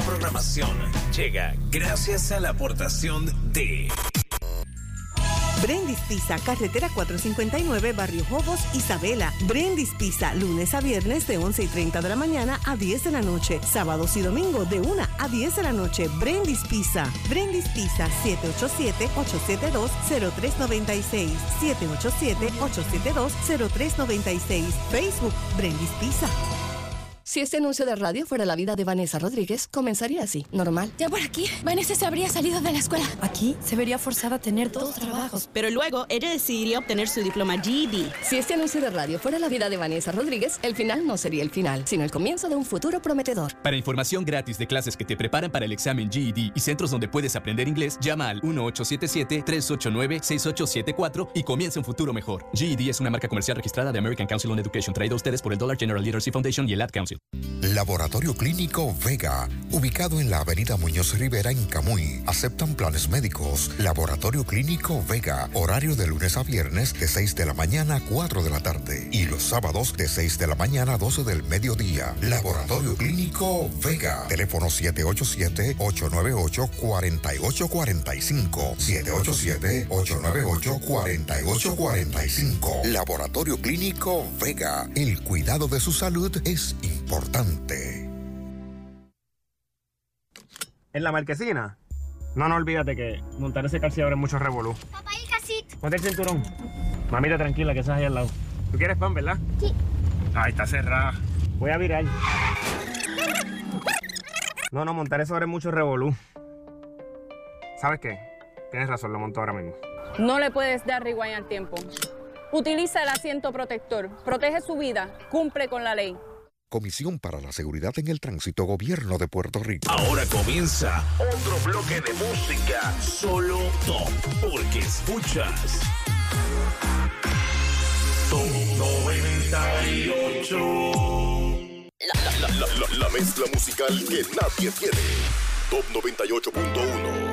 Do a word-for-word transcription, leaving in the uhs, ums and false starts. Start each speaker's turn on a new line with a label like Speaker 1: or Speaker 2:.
Speaker 1: programación llega gracias a la aportación de
Speaker 2: Brendis Pizza, carretera cuatrocientos cincuenta y nueve, Barrio Jobos, Isabela. Brendis Pizza, lunes a viernes de once y treinta de la mañana a diez de la noche. Sábados y domingo de una a diez de la noche. Brendis Pizza. Brendis Pizza, siete ocho siete, ocho siete dos, cero tres nueve seis. siete ocho siete, ocho siete dos, cero tres nueve seis. Facebook, Brendis Pizza.
Speaker 3: Si este anuncio de radio fuera la vida de Vanessa Rodríguez, comenzaría así, normal.
Speaker 4: Ya por aquí, Vanessa se habría salido de la escuela.
Speaker 5: Aquí se vería forzada a tener dos trabajos.
Speaker 6: Pero luego ella decidiría obtener su diploma G E D.
Speaker 3: Si este anuncio de radio fuera la vida de Vanessa Rodríguez, el final no sería el final, sino el comienzo de un futuro prometedor.
Speaker 7: Para información gratis de clases que te preparan para el examen G E D y centros donde puedes aprender inglés, llama al uno ocho siete siete, tres ocho nueve, seis ocho siete cuatro y comienza un futuro mejor. G E D es una marca comercial registrada de American Council on Education, traída a ustedes por el Dollar General Literacy Foundation y el Ad Council.
Speaker 8: Laboratorio Clínico Vega, ubicado en la avenida Muñoz Rivera en Camuy. Aceptan planes médicos. Laboratorio Clínico Vega, horario de lunes a viernes de seis de la mañana a cuatro de la tarde y los sábados de seis de la mañana a doce del mediodía. Laboratorio Clínico Vega, teléfono siete ocho siete, ocho nueve ocho, cuatro ocho cuatro cinco, siete ocho siete, ocho nueve ocho, cuatro ocho cuatro cinco. Laboratorio Clínico Vega, el cuidado de su salud es importante.
Speaker 9: ¿En la marquesina? No, no, olvídate que montar ese calciador es mucho revolú.
Speaker 10: Papá, ¿y el casito?
Speaker 9: Ponte el cinturón. Mamita, tranquila, que estás ahí al lado. ¿Tú quieres pan, verdad?
Speaker 10: Sí.
Speaker 9: Ay, está cerrada. Voy a virar. No, no, montar eso ahora es mucho revolú. ¿Sabes qué? Tienes razón, lo monto ahora mismo.
Speaker 11: No le puedes dar rewind al tiempo. Utiliza el asiento protector. Protege su vida. Cumple con la ley.
Speaker 8: Comisión para la Seguridad en el Tránsito, Gobierno de Puerto Rico.
Speaker 1: Ahora comienza otro bloque de música solo top, porque escuchas Top noventa y ocho.
Speaker 12: La, la, la, la, la mezcla musical que nadie tiene. Top noventa y ocho punto uno.